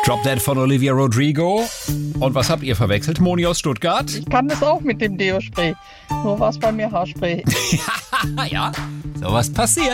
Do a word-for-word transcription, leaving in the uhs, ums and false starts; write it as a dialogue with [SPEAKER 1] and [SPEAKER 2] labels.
[SPEAKER 1] Drop Dead von Olivia Rodrigo. Und was habt ihr verwechselt? Moni aus Stuttgart?
[SPEAKER 2] Ich kann das auch mit dem Deo-Spray. Nur war es bei mir Haarspray.
[SPEAKER 1] Ja, sowas passiert.